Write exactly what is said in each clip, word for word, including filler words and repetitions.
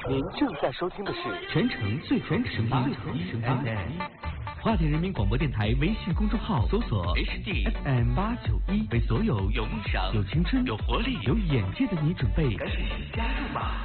您正在收听的是全程最全程八九 F M， 花莲人民广播电台微信公众号搜索 H D F M 八九一，为所有有梦想、有青春、有活力、有眼界的你准备，赶紧加入吧！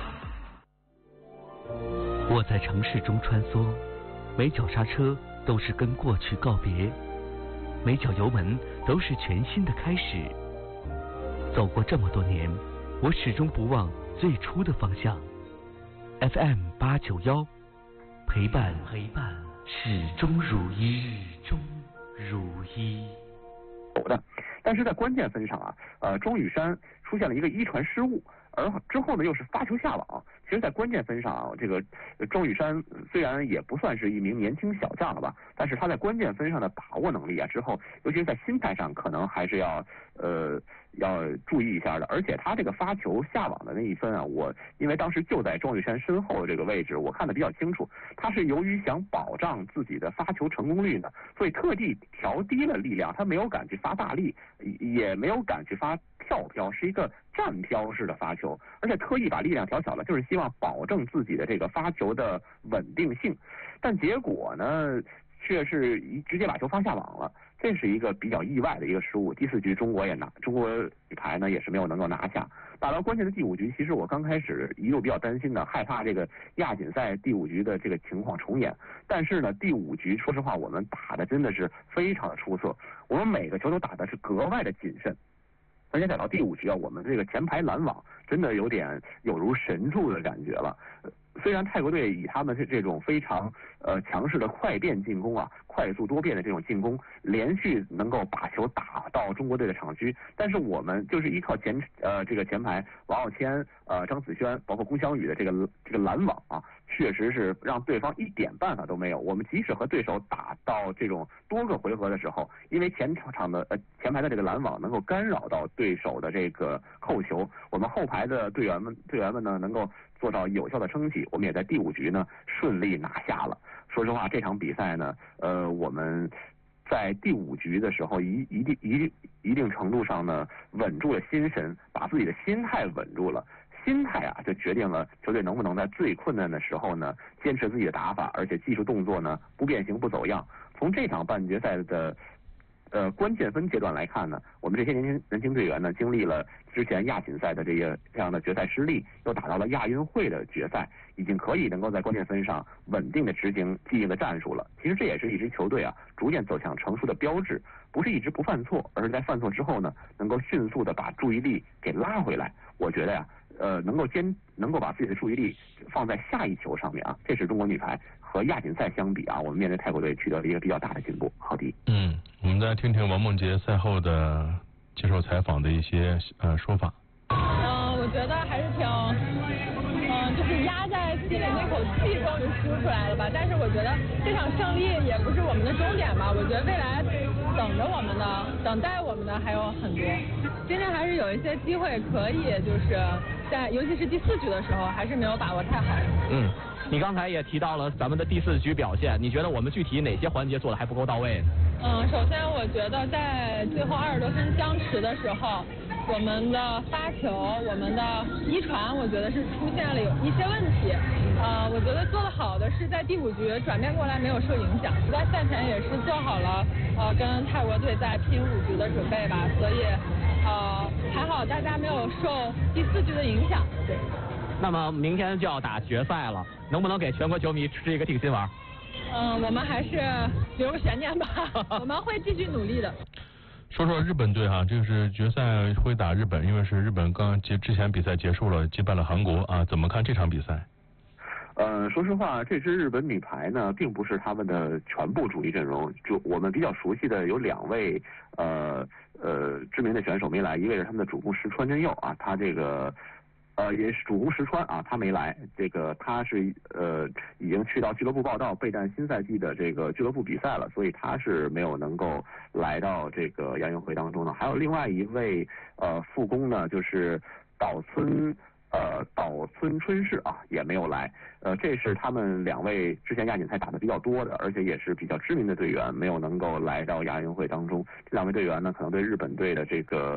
我在城市中穿梭，每脚刹车都是跟过去告别，每脚油门都是全新的开始。走过这么多年，我始终不忘最初的方向。F M 八九幺，陪伴陪伴始终如一，始终如一。 有的，但是在关键分上啊，呃，庄宇珊出现了一个一传失误，而之后呢又是发球下网。其实，在关键分上啊，这个庄宇珊虽然也不算是一名年轻小将了吧，但是他在关键分上的把握能力啊，之后尤其是在心态上，可能还是要呃要注意一下的。而且他这个发球下网的那一分啊，我因为当时就在庄宇珊身后这个位置，我看得比较清楚。他是由于想保障自己的发球成功率呢，所以特地调低了力量，他没有敢去发大力，也没有敢去发跳飘，是一个站飘式的发球，而且特意把力量调小了，就是希望保证自己的这个发球的稳定性。但结果呢，却是一直接把球发下网了，这是一个比较意外的一个失误。第四局中国也拿，中国女排呢也是没有能够拿下。打到关键的第五局，其实我刚开始一路比较担心的，害怕这个亚锦赛第五局的这个情况重演。但是呢，第五局说实话我们打的真的是非常的出色，我们每个球都打的是格外的谨慎。而且打到第五局啊，我们这个前排拦网真的有点有如神助的感觉了。虽然泰国队以他们这这种非常呃强势的快变进攻啊，快速多变的这种进攻，连续能够把球打到中国队的场区，但是我们就是依靠前呃这个前排王傲谦、呃张子萱，包括龚翔宇的这个这个拦网啊，确实是让对方一点办法都没有。我们即使和对手打到这种多个回合的时候，因为前场的呃前排的这个拦网能够干扰到对手的这个扣球，我们后排的队员们队员们呢能够做到有效的撑起，我们也在第五局呢顺利拿下了。说实话，这场比赛呢，呃，我们在第五局的时候一一定一定一定程度上呢稳住了心神，把自己的心态稳住了。心态啊，就决定了球队能不能在最困难的时候呢坚持自己的打法，而且技术动作呢不变形不走样。从这场半决赛的呃，关键分阶段来看呢，我们这些年轻年轻队员呢，经历了之前亚锦赛的这个这样的决赛失利，又打到了亚运会的决赛，已经可以能够在关键分上稳定的执行既定的战术了。其实这也是一支球队啊逐渐走向成熟的标志，不是一直不犯错，而是在犯错之后呢，能够迅速的把注意力给拉回来。我觉得呀、啊，呃，能够坚能够把自己的注意力放在下一球上面啊，这是中国女排和亚锦赛相比啊，我们面对泰国队取得了一个比较大的进步。郝迪， 嗯，我们再听听王梦洁赛后的接受采访的一些呃说法。 嗯、呃，我觉得还是挺，嗯、呃，就是压在心里那口气终于输出来了吧。但是我觉得这场胜利也不是我们的终点吧。我觉得未来等着我们的、等待我们的还有很多。今天还是有一些机会可以，就是在尤其是第四局的时候，还是没有把握太好。 嗯。你刚才也提到了咱们的第四局表现，你觉得我们具体哪些环节做的还不够到位呢？ 嗯，首先我觉得在最后二十多分僵持的时候，我们的发球、我们的一传，我觉得是出现了有一些问题。呃，我觉得做得好的是在第五局转变过来没有受影响，在赛前也是做好了呃跟泰国队在拼五局的准备吧，所以呃还好大家没有受第四局的影响。对。 那么明天就要打决赛了，能不能给全国球迷吃一个定心丸？ 嗯，我们还是留个悬念吧，我们会继续努力的。 说说日本队哈，这个是决赛会打日本，因为是日本刚结之前比赛结束了，击败了韩国啊，怎么看这场比赛？ 呃，说实话，这支日本女排呢，并不是他们的全部主力阵容。就我们比较熟悉的有两位呃呃知名的选手没来，一位是他们的主攻石川真佑啊，他这个。呃，也是主攻石川啊，他没来。这个他是呃已经去到俱乐部报道，备战新赛季的这个俱乐部比赛了，所以他是没有能够来到这个亚运会当中的。还有另外一位呃副攻呢，就是岛村呃岛村春世啊，也没有来。呃，这是他们两位之前亚锦赛打的比较多的，而且也是比较知名的队员，没有能够来到亚运会当中。这两位队员呢，可能对日本队的这个。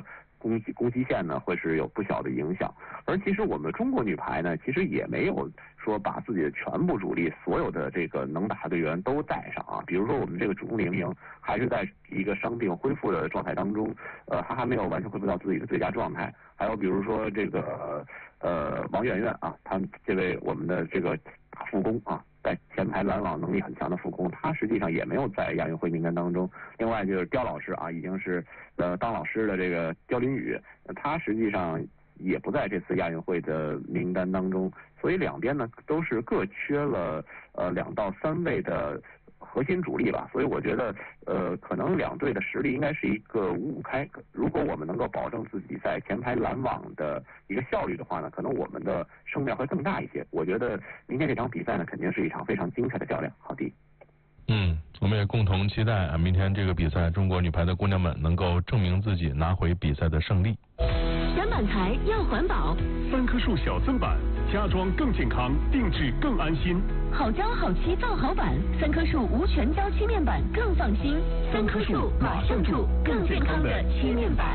攻击攻击线呢会是有不小的影响。而其实我们中国女排呢，其实也没有说把自己的全部主力所有的这个能打队员都带上啊。比如说我们这个主攻李盈莹还是在一个伤病恢复的状态当中，呃，她还没有完全恢复到自己的最佳状态。还有比如说这个呃王媛媛啊，她这位我们的这个大副攻啊，在前排拦网能力很强的副攻，她实际上也没有在亚运会名单当中。另外就是刁老师啊，已经是呃当老师的这个刁琳宇，她实际上也不在这次亚运会的名单当中。所以两边呢都是各缺了呃两到三位的核心主力吧。所以我觉得呃可能两队的实力应该是一个五五开。如果我们能够保证自己在前排拦网的一个效率的话呢，可能我们的胜面会更大一些。我觉得明天这场比赛呢肯定是一场非常精彩的较量。好的。 嗯，我们也共同期待啊，明天这个比赛中国女排的姑娘们能够证明自己，拿回比赛的胜利。 砧板材要环保， 三棵树小砧板，家装更健康，定制更安心。 好胶好漆造好板，三棵树无全胶漆面板更放心。三棵树马上住更健康的漆面板。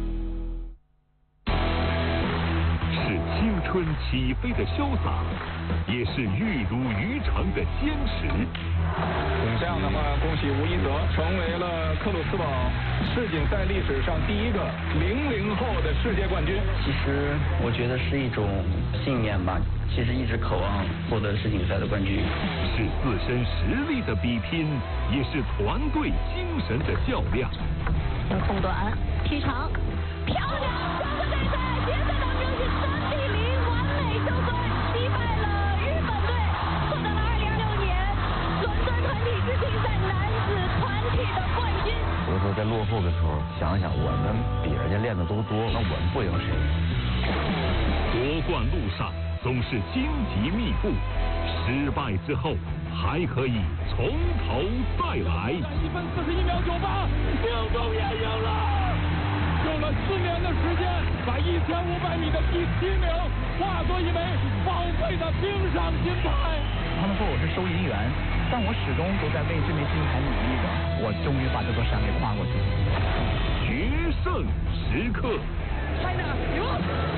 是青春起飞的潇洒，也是玉如于常的坚持。 这样的话，恭喜吴一泽成为了克鲁斯堡世锦赛历史上第一个零零后的世界冠军。 其实我觉得是一种信念吧，其实一直渴望获得世锦赛的冠军。 是自身实力的比拼，也是团队精神的较量。 后短踢长，漂亮！中国队在决赛当中是三比零完美收官，击败了日本队，获得了二零二六年伦敦团体世锦赛男子团体的冠军。 有的时候在落后的时候，想想我们比人家练的都多，那我们不赢谁？ 夺冠路上总是荆棘密布，失败之后还可以从头再来。 一分四十一秒九八，命中也赢了。用了四年的时间，把一千五百米的第七名化作一枚宝贵的冰上金牌。 他们说我是收银员，但我始终都在为这枚金牌努力着。我终于把这座山给跨过去了。 决胜时刻。 China，